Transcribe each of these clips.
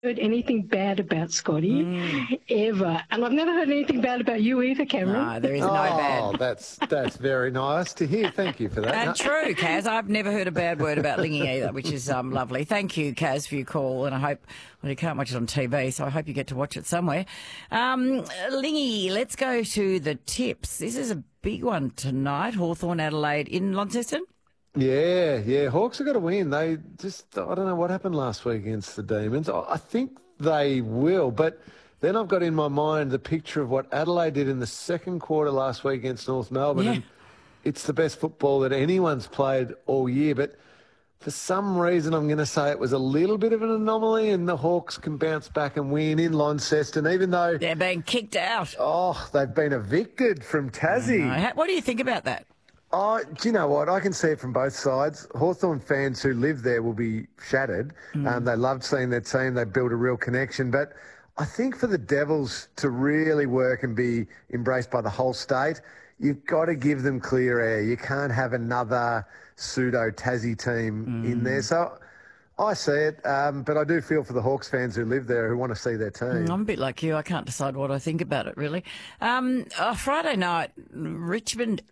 Heard anything bad about Scotty ever, and I've never heard anything bad about you either, Cameron. No, there is no Oh, bad. that's very nice to hear. Thank you for that. And true, Kaz. I've never heard a bad word about Lingy either, which is lovely. Thank you, Kaz, for your call. And I hope, well, you can't watch it on TV, so I hope you get to watch it somewhere. Lingy, let's go to the tips. This is a big one tonight. Hawthorn, Adelaide in Launceston. Yeah. Hawks have got to win. I don't know what happened last week against the Demons. I think they will, but then I've got in my mind the picture of what Adelaide did in the second quarter last week against North Melbourne. Yeah. And it's the best football that anyone's played all year, but for some reason I'm going to say it was a little bit of an anomaly and the Hawks can bounce back and win in Launceston, even though They're being kicked out. they've been evicted from Tassie. What do you think about that? Oh, do you know what? I can see it from both sides. Hawthorn fans who live there will be shattered. They loved seeing their team. They built a real connection. But I think for the Devils to really work and be embraced by the whole state, you've got to give them clear air. You can't have another pseudo Tassie team in there. So I see it, but I do feel for the Hawks fans who live there who want to see their team. I'm a bit like you. I can't decide what I think about it, really. Friday night, Richmond,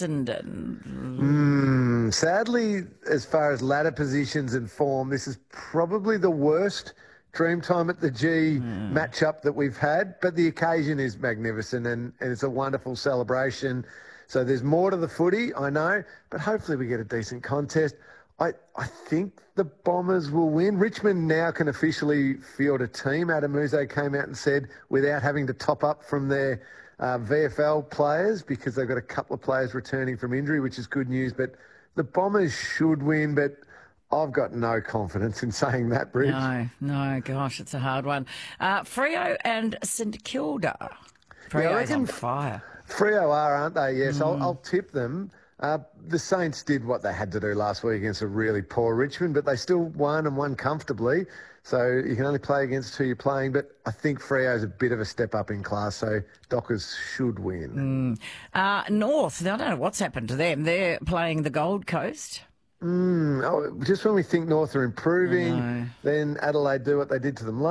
Essendon. Sadly, as far as ladder positions and form, this is probably the worst Dreamtime at the G matchup that we've had, but the occasion is magnificent and it's a wonderful celebration. So there's more to the footy, I know, but hopefully we get a decent contest. I think the Bombers will win. Richmond now can officially field a team. Adam Muzo came out and said without having to top up from their VFL players because they've got a couple of players returning from injury, which is good news. But the Bombers should win, but I've got no confidence in saying that, Bridge. No, gosh, it's a hard one. Freo and St Kilda. I Freo's reckon on fire. Freo are, aren't they? Yes, I'll tip them. The Saints did what they had to do last week against a really poor Richmond, but they still won and won comfortably. So you can only play against who you're playing, but I think Freo's a bit of a step up in class, so Dockers should win. North, I don't know what's happened to them. They're playing the Gold Coast. Just when we think North are improving, then Adelaide do what they did to them